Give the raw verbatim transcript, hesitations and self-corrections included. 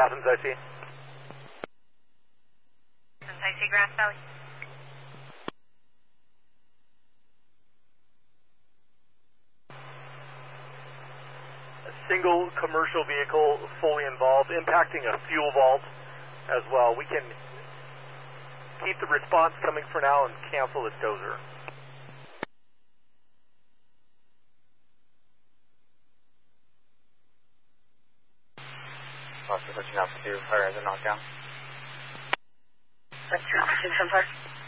Athens, I see. Athens, I see Grass Valley. A single commercial vehicle fully involved, impacting a fuel vault as well. We can keep the response coming for now and cancel this dozer. Foster pushing out to fire as a knockdown. That's two, two,